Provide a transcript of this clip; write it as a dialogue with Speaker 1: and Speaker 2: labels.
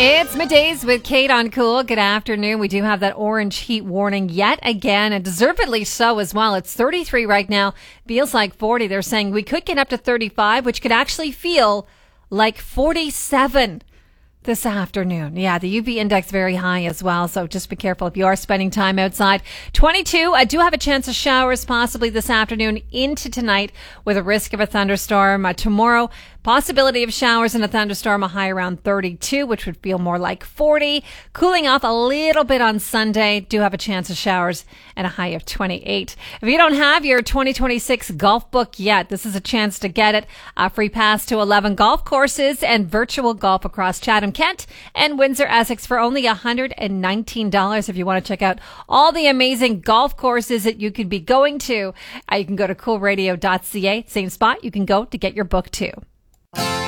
Speaker 1: It's middays with Kate on Cool. Good afternoon. We do have that orange heat warning yet again, and deservedly so as well. It's 33 right now. Feels like 40. They're saying we could get up to 35, which could actually feel like 47 this afternoon. Yeah, the UV index very high as well, so just be careful if you are spending time outside. 22, I do have a chance of showers possibly this afternoon into tonight with a risk of a thunderstorm. Tomorrow, possibility of showers and a thunderstorm, a high around 32, which would feel more like 40. Cooling off a little bit on Sunday. Do have a chance of showers and a high of 28. If you don't have your 2026 golf book yet, this is a chance to get it. A free pass to 11 golf courses and virtual golf across Chatham, Kent, and Windsor, Essex for only $119 if you want to check out all the amazing golf courses that you could be going to. You can go to coolradio.ca, same spot you can go to get your book too.